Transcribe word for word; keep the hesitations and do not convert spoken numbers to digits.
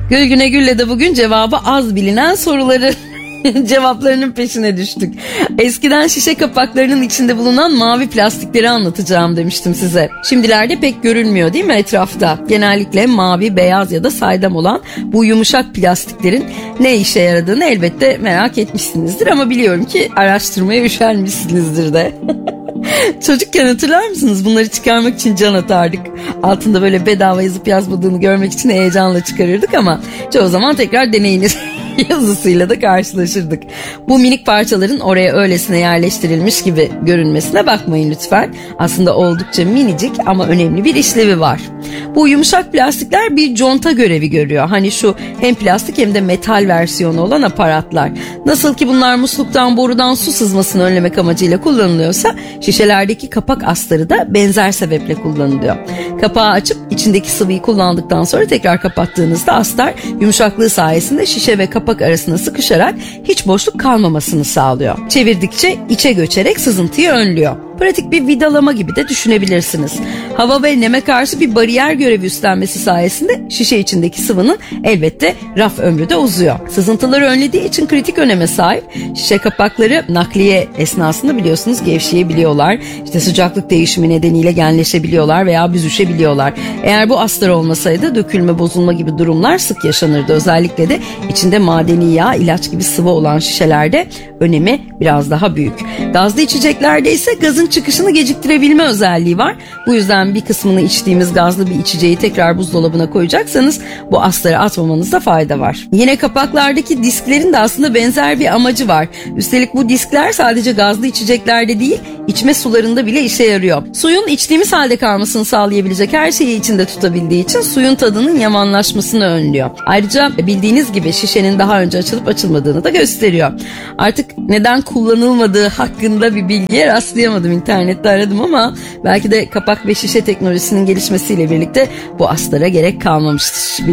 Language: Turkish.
Gül Güne Gül'le de bugün cevabı az bilinen soruları cevaplarının peşine düştük. Eskiden şişe kapaklarının içinde bulunan mavi plastikleri anlatacağım demiştim size. Şimdilerde pek görülmüyor değil mi etrafta? Genellikle mavi, beyaz ya da saydam olan bu yumuşak plastiklerin ne işe yaradığını elbette merak etmişsinizdir ama biliyorum ki araştırmaya üşenmişsinizdir de. Çocukken hatırlar mısınız? Bunları çıkarmak için can atardık. Altında böyle bedava yazıp yazmadığını görmek için heyecanla çıkarırdık ama çoğu zaman tekrar deneyiniz yazısıyla da karşılaşırdık. Bu minik parçaların oraya öylesine yerleştirilmiş gibi görünmesine bakmayın lütfen. Aslında oldukça minicik ama önemli bir işlevi var. Bu yumuşak plastikler bir conta görevi görüyor. Hani şu hem plastik hem de metal versiyonu olan aparatlar. Nasıl ki bunlar musluktan, borudan su sızmasını önlemek amacıyla kullanılıyorsa şişelerdeki kapak astarı da benzer sebeple kullanılıyor. Kapağı açıp içindeki sıvıyı kullandıktan sonra tekrar kapattığınızda astar yumuşaklığı sayesinde şişe ve kapak arasına sıkışarak hiç boşluk kalmamasını sağlıyor. Çevirdikçe içe göçerek sızıntıyı önlüyor. Pratik bir vidalama gibi de düşünebilirsiniz. Hava ve neme karşı bir bariyer görevi üstlenmesi sayesinde şişe içindeki sıvının elbette raf ömrü de uzuyor. Sızıntıları önlediği için kritik öneme sahip. Şişe kapakları nakliye esnasında biliyorsunuz gevşeyebiliyorlar. İşte sıcaklık değişimi nedeniyle genleşebiliyorlar veya büzüşebiliyorlar. Eğer bu astar olmasaydı dökülme, bozulma gibi durumlar sık yaşanırdı. Özellikle de içinde madeni yağ, ilaç gibi sıvı olan şişelerde önemi biraz daha büyük. Gazlı içeceklerde ise gazın çıkışını geciktirebilme özelliği var. Bu yüzden bir kısmını içtiğimiz gazlı bir içeceği tekrar buzdolabına koyacaksanız bu astarı atmamanızda fayda var. Yine kapaklardaki disklerin de aslında benzer bir amacı var. Üstelik bu diskler sadece gazlı içeceklerde değil, içme sularında bile işe yarıyor. Suyun içtiğimiz halde kalmasını sağlayabilecek her şeyi içinde tutabildiği için suyun tadının yamanlaşmasını önlüyor. Ayrıca bildiğiniz gibi şişenin daha önce açılıp açılmadığını da gösteriyor. Artık neden kullanılmadığı hakkında bir bilgiye rastlayamadım. İnternette aradım ama belki de kapak ve şişe teknolojisinin gelişmesiyle birlikte bu astara gerek kalmamıştır.